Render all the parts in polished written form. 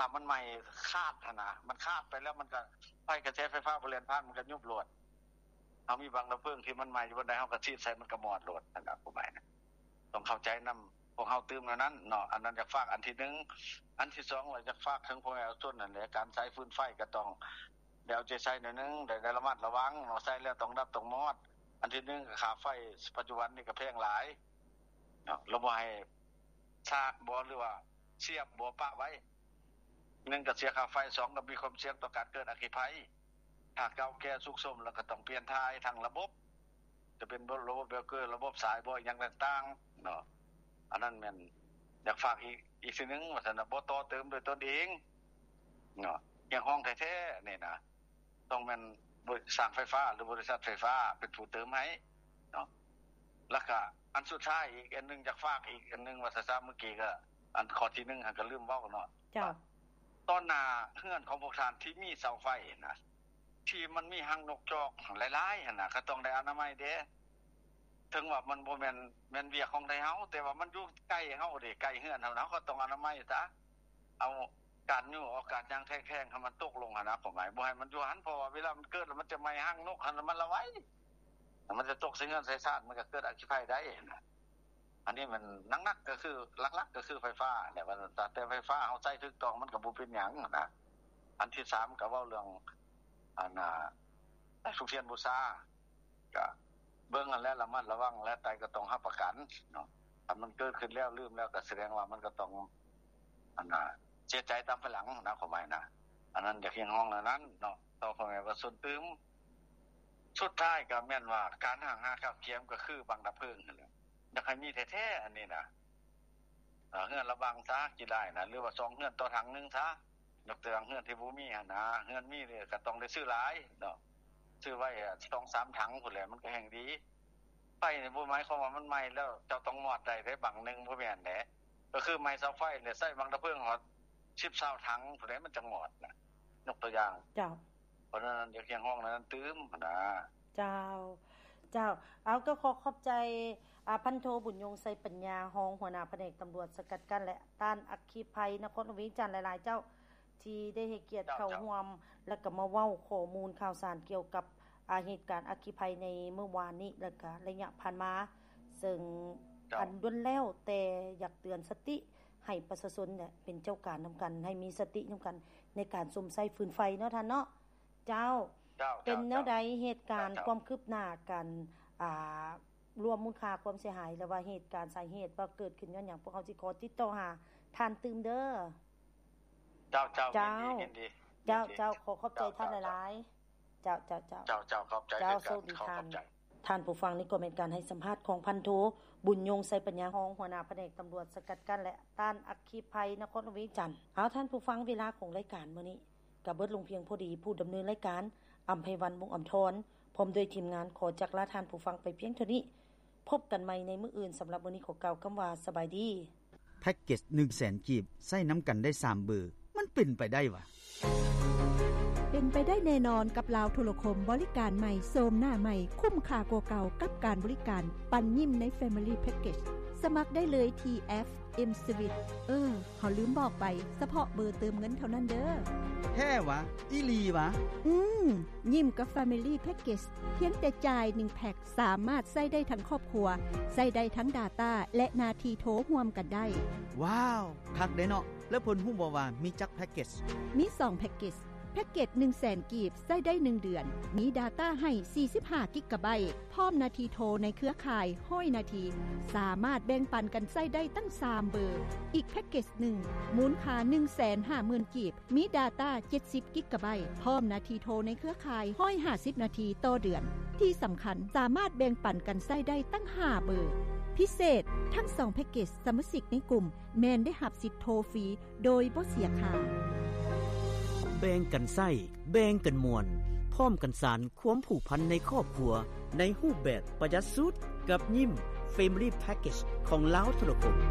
ถ้ามันใหม่คาดหั่นน่ะมันคาดไปแล้วมันก็ไฟกระแสไฟฟ้าบริเวณบ้านมันก็ยุบโลดเฮามีบางระเบิดที่มันใหม่อยู่บนใดเฮาก็ฉีดใส่มันก็มอดโลดนั่นน่ะผู้ใหม่นะต้องเข้าใจนำพวกเฮาตื่มนั้นเนาะอันนั้นจะฝากอันที่1อันที่2ว่าจะฝากถึงพ่อแม่ส่วนนั่นแหละการใช้ฟืนไฟก็ต้องเดี๋ยวจะใช้หน่อยนึงได้ระมัดระวังเนาะใช้แล้วต้องรับต้องมอดอันที่1ก็ค่าไฟปัจจุบันนี่ก็แพงหลายเนาะเราบ่ให้ชากบ่หรือว่าเสียบบ่ปะไว้1ก็เสียค่าไฟ2ก็มีความเสี่ยงต่อการเกิดอัคคีภัยถ้าเก่าแก่สุกสมแล้วก็ต้องเปลี่ยนทายทั้งระบบจะเป็นระบบเบลเกอร์ระบบสายบ่อย่างต่างๆเนาะอันนั้นแม่นอยากฝากอีกสิ่งนึงว่าซั่นน่ะบ่ต่อเติมด้วยตนเองเนาะอย่างห้องแท้ๆนี่นะต้องแม่นบริษัทไฟฟ้าหรือบริษัทไฟฟ้าเป็นผู้เติมให้เนาะแล้วก็อันสุดท้ายอีกอันนึงอยากฝากอีกอันนึงว่าซะเมื่อกี้ก็อันข้อที่1ก็ลืมเว้าเนาะจ้ะตอนหน้าเฮือนของพวกท่านที่มีเสาไฟนะที่มันมีหังนกจอกหลายๆหั่นน่ะก็ต้องได้อนามัยเด้ถึงว่ามันบ่แม่นเวียกของไทเฮาแต่ว่ามันอยู่ใกล้เฮาเด้ใกล้เฮือนเฮาก็ต้องอนามัยซะเอาการอยู่อากาศยางแข็งๆให้มันตกลงหั่นน่ะผมหมายบ่ให้มันอยู่หันเพราะว่าเวลามันเกิดแล้วมันจะไหม้หังนกหั่นมันละไว้มันจะตกใส่เฮือนใส่ชาติมันก็เกิดอัคคีภัยได้นะอันนี้มันนักๆก็คือหลักๆก็คือไฟฟ้าแหละว่าแต่ไฟฟ้าเฮาใช้ถูกต้องมันก็บ่เป็นหยังนะอันที่3ก็เว้าเรื่องอันสุเทียนบูชาก็เบิ่งแล้วระมัดระวังและใต้ก็ต้องรับประกันเนาะถ้ามันเกิดขึ้นแล้วลืมแล้วก็แสดงว่ามันก็ต้องเสียใจตามภายหลังนะขอหมายนะอันนั้นอย่าเพียงห้องนั้นเนาะต่อพ่อแม่ว่าส่วนตึมสุดท้ายก็แม่นว่าการหาข้าวเคียมก็คือบังดับเพลิงนั่นแหละอยากให้มีแท้ๆอันนี้นะเฮือนระวังซะกี่ได้นะหรือว่า2เฮือนต่อถังนึงซะยกตัวอย่างเฮือนที่บ่มีหั่นนะเฮือนมีนี่ก็ต้องได้ซื้อหลายเนาะซื้อไว้2-3 ถังพุ่นแหละมันก็แห่งดีไฟนี่บ่หมายความว่ามันไหม้แล้วเจ้าต้องมอดได้บังนึงบ่แม่นแหละก็คือไม้เสาไฟเนี่ยใช้บังดับเพลิงฮอด10-20 ถังพุ่นแหละมันจังมอดนะยกตัวอย่างเจ้าเพราะฉะนั้นอย่าเพียงห้องนั้นตื้มนะเจ้าเอาก็ขอบใจพันโทบุญยงไสปัญญารองหัวหน้าแผนกตำรวจสกัดกั้นและต้านอัคคีภัยนครหลวงวิจันทร์หลายๆเจ้าที่ได้ให้เกียรติเข้าร่วมแล้วก็มาเว้าข้อมูลข่าวสารเกี่ยวกับเหตุการณ์อัคคีภัยในเมื่อวานนี้แล้วก็ระยะผ่านมาซึ่งอันล้วนแล้วแต่อยากเตือนสติให้ประชาชนเนี่ยเป็นเจ้าการนํากันให้มีสตินํากันในการสมใช้ฟืนไฟเนาะท่านเนาะเจ้าเป็นแนวใดเหตุการณ์ความคืบหน้ากันรวมมูลค่าความเสียหายและว่าเหตุการณ์สาเหตุว่าเกิดขึ้นย้อนหยังพวกเฮาสิขอติดต่อหาท่านตืมเด้อเจ้ายินดีเจ้าขอบใจท่านหลายๆเจ้าขอบใจเจ้าสวัสดีท่านผู้ฟังนี่ก็เป็นการให้สัมภาษณ์ของพันโทบุญยงไสปัญญารองหัวหน้าแผนกตำรวจสกัดกั้นและต้านอัคคีภัยนครหลวงวิจันทร์เอาท่านผู้ฟังเวลาของรายการมื้อนี้ก็เบิดลงเพียงพอดีผู้ดำเนินรายการอำไพวันวงศ์อำทรพร้อมด้วยทีมงานขอจักลาท่านผู้ฟังไปเพียงเท่านี้พบกันใหม่ในมื้ออื่นสำหรับมื้อนี้ขอกล่าวคำว่าสบายดีแพ็กเกจ 100,000 กีบใส่น้ำกันได้3เบอร์มันเป็นไปได้วะเป็นไปได้แน่นอนกับลาวโทรคมบริการใหม่โซมหน้าใหม่คุ้มค่ากว่าเก่ากับการบริการปันยิ้มใน Family Package สมัครได้เลยที่ FM Switch เขาลืมบอกไปเฉพาะเบอร์เติมเงินเท่านั้นเด้อแท้วะอีหลีวะยิ้มกับ Family Package เพียงแต่จ่าย1แพ็คสามารถใช้ได้ทั้งครอบครัวใช้ได้ทั้ง Data และนาทีโทรร่วมกันได้ว้าวคักได้เนาะแล้วเพิ่นฮู้บ่ว่ามีจักแพ็กเกจมี2แพ็กเกจแพ็กเกจ 100,000 กีบใช้ได้1เดือนมี Data ให้45 กิกะไบต์พร้อมนาทีโทรในเครือข่าย100นาทีสามารถแบ่งปันกันใช้ได้ตั้ง3เบอร์อีกแพ็กเกจ1มูลค่า 150,000 กีบมี Data 70 กิกะไบต์พร้อมนาทีโทรในเครือข่าย150นาทีต่อเดือนที่สำคัญสามารถแบ่งปันกันใช้ได้ตั้ง5เบอร์พิเศษทั้ง2แพ็กเกจสมาชิกในกลุ่มแม่นได้รับสิทธิ์โทรฟรีโดยบ่เสียค่าแบ่งกันใส้แบ่งกันมวลพร้อมกันสานความผูกพันในครอบครัวในรูปแบบประหยัดสุดกับยิ้ม Family Package ของลาวโทรคม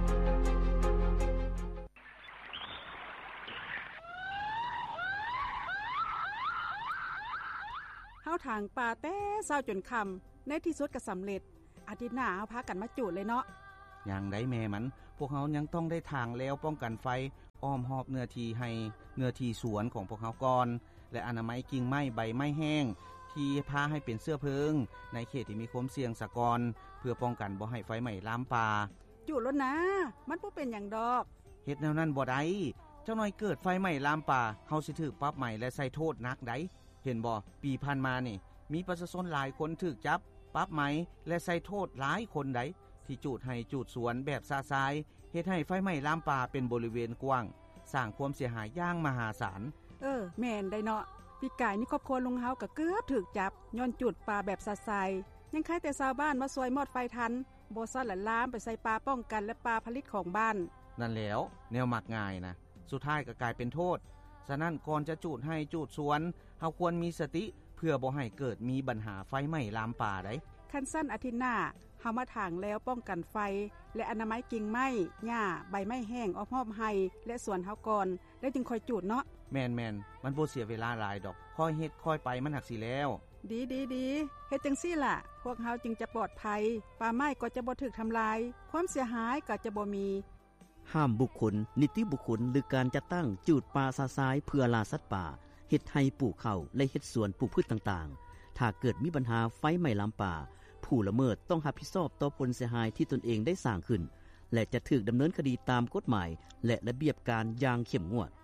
เฮาทางป่าแต่เช้าจนค่ำในที่สุดก็สำเร็จอาทิตย์หน้าเฮาพากันมาจูดเลยเนาะอย่างใดแม่มันพวกเฮายังต้องได้ทางแล้วป้องกันไฟอ้อมรอบเนื้อที่ให้เนื้อที่สวนของพวกเขาก่อนและอนามัยกิ่งไม้ใบไม้แห้งที่พาให้เป็นเสื้อเพลิงในเขตที่มีความเสี่ยงสะกอนเพื่อป้องกันบ่ให้ไฟไหม้ลามป่าจุดแล้วนะมันบ่เป็นหยังดอกเฮ็ดแนวนั้นบ่ได้เจ้าน้อยเกิดไฟไหม้ลามป่าเฮาสิถูกปรับใหม่และใส่โทษหนักได้เห็นบ่ปีผ่านมานี่มีประชาชนหลายคนถูกจับปรับใหม่และใส่โทษหลายคนได้ที่จูดให้จูดสวนแบบซาซายเฮ็ดให้ไฟไหม้ลามป่าเป็นบริเวณกว้างสร้างความเสียหายอย่างมหาศาลแม่นได้เนาะปีกายนี่ครอบครัวลุงเฮาก็เกือบถูกจับย้อนจุดป่าแบบซาซายยังใครแต่ชาวบ้านมาซอยมอดไฟทันบ่ซ่อนลามไปใส่ป่าป้องกันและป่าผลิตของบ้านนั่นแล้วแนวมักง่ายนะสุดท้ายก็กลายเป็นโทษฉะนั้นก่อนจะจูดให้จูดสวนเฮาควรมีสติเพื่อบ่ให้เกิดมีปัญหาไฟไหม้ลามป่าได้คันสั้นอาทิตย์หน้าเฮามาถางแล้วป้องกันไฟและอนามัยกิ่งไม้หญ้าใบไม้แห้งอ้อมๆให้และสวนเฮาก่อนแล้วจึงค่อยจูดเนาะแม่นๆมันบ่เสียเวลาหลายดอกค่อยเฮ็ดค่อยไปมันหักสิแล้วดีเฮ็ดจังซี่ล่ะพวกเฮาจึงจะปลอดภัยป่าไม้ก็จะบ่ถูกทำลายความเสียหายก็จะบ่มีห้ามบุคคลนิติบุคคลหรือการจัดตั้งจูดป่าซาซายเพื่อล่าสัตว์ป่าเฮ็ดให้ปลูกข้าวและเฮ็ดสวนปลูกพืชต่างๆถ้าเกิดมีปัญหาไฟไหม้ลามป่าผู้ละเมิดต้องรับผิดชอบต่อผลเสียหายที่ตนเองได้สร้างขึ้นและจะถูกดำเนินคดีตามกฎหมายและระเบียบการอย่างเข้มงวด